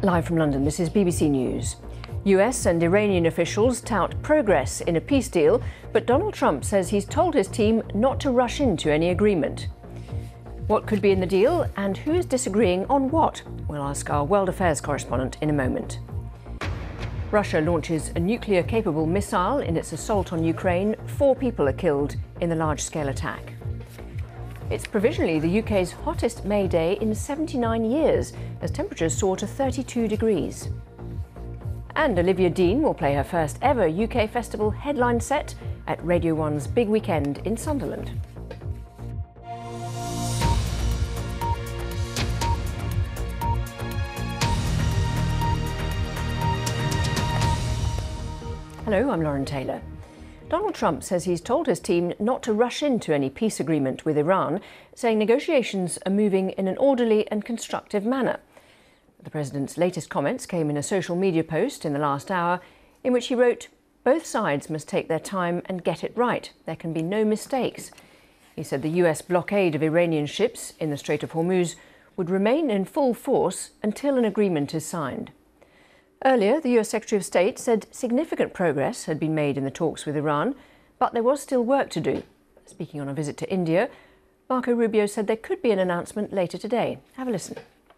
Live from London, this is BBC News. US and Iranian officials tout progress in a peace deal, but Donald Trump says he's told his team not to rush into any agreement. What could be in the deal and who is disagreeing on what? We'll ask our World Affairs correspondent in a moment. Russia launches a nuclear-capable missile in its assault on Ukraine. 4 people are killed in the large-scale attack. It's provisionally the UK's hottest May day in 79 years, as temperatures soar to 32 degrees. And Olivia Dean will play her first ever UK festival headline set at Radio 1's Big Weekend in Sunderland. Hello, I'm Lauren Taylor. Donald Trump says he's told his team not to rush into any peace agreement with Iran, saying negotiations are moving in an orderly and constructive manner. The president's latest comments came in a social media post in the last hour, in which he wrote, "Both sides must take their time and get it right. There can be no mistakes." He said the US blockade of Iranian ships in the Strait of Hormuz would remain in full force until an agreement is signed. Earlier, the US Secretary of State said significant progress had been made in the talks with Iran, but there was still work to do. Speaking on a visit to India, Marco Rubio said there could be an announcement later today. Have a listen.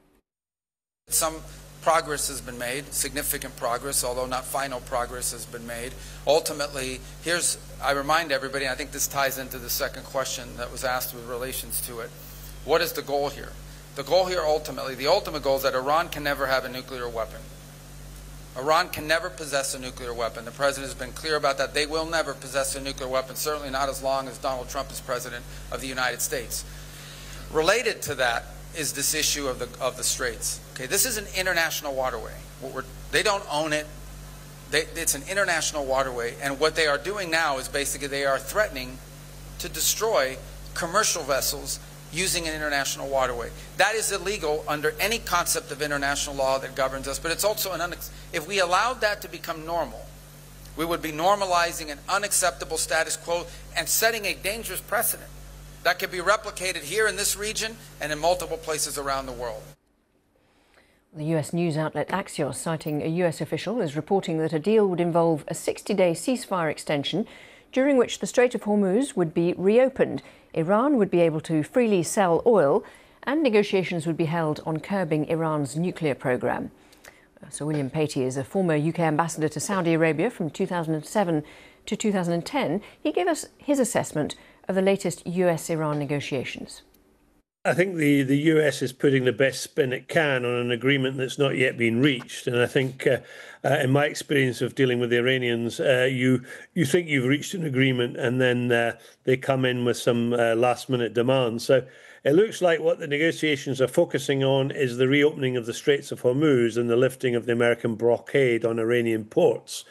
Some progress has been made, significant progress, although not final progress has been made. Ultimately, I remind everybody, and I think this ties into the second question that was asked with relations to it. What is the goal here? The goal here ultimately, the ultimate goal is that Iran can never have a nuclear weapon. Iran can never possess a nuclear weapon. The president has been clear about that. They will never possess a nuclear weapon, certainly not as long as Donald Trump is president of the United States. Related to that is this issue of the straits. Okay, this is an international waterway. They don't own it. It's an international waterway, and what they are doing now is basically they are threatening to destroy commercial vessels using an international waterway. That is illegal under any concept of international law that governs us, but it's also if we allowed that to become normal, we would be normalizing an unacceptable status quo and setting a dangerous precedent that could be replicated here in this region and in multiple places around the world. The US news outlet Axios, citing a US official, is reporting that a deal would involve a 60-day ceasefire extension during which the Strait of Hormuz would be reopened. Iran would be able to freely sell oil, and negotiations would be held on curbing Iran's nuclear program. Sir William Patey is a former UK ambassador to Saudi Arabia from 2007 to 2010. He gave us his assessment of the latest US-Iran negotiations. I think the US is putting the best spin it can on an agreement that's not yet been reached. And I think, in my experience of dealing with the Iranians, you think you've reached an agreement and then they come in with some last-minute demands. So it looks like what the negotiations are focusing on is the reopening of the Straits of Hormuz and the lifting of the American blockade on Iranian ports.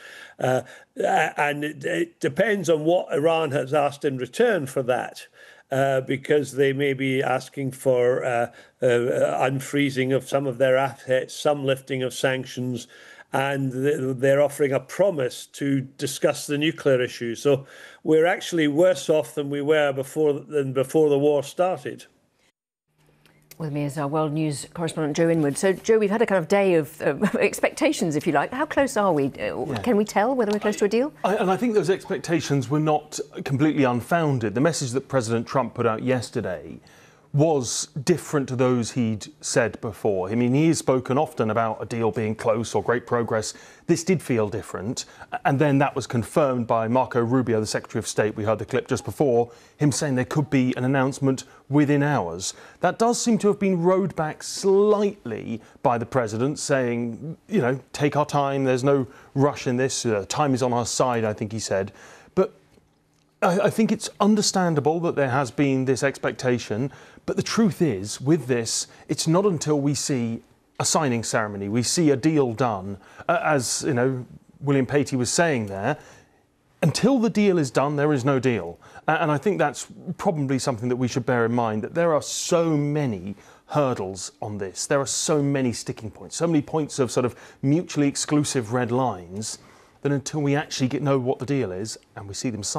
And it depends on what Iran has asked in return for that. Because they may be asking for unfreezing of some of their assets, some lifting of sanctions, and they're offering a promise to discuss the nuclear issue. So we're actually worse off than we were before the war started. With me is our World News correspondent Joe Inwood. So, Joe, we've had a kind of day of expectations, if you like. How close are we? Yeah. Can we tell whether we're close to a deal? And I think those expectations were not completely unfounded. The message that President Trump put out yesterday was different to those he'd said before. I mean, he has spoken often about a deal being close or great progress. This did feel different. And then that was confirmed by Marco Rubio, the Secretary of State. We heard the clip just before, him saying there could be an announcement within hours. That does seem to have been rowed back slightly by the president, saying, you know, take our time, there's no rush in this, time is on our side, I think he said. But I think it's understandable that there has been this expectation, but the truth is, with this, it's not until we see a signing ceremony, we see a deal done, as you know, William Patey was saying there, until the deal is done, there is no deal. And I think that's probably something that we should bear in mind, that there are so many hurdles on this. There are so many sticking points, so many points of sort of mutually exclusive red lines, that until we actually know what the deal is and we see them signed,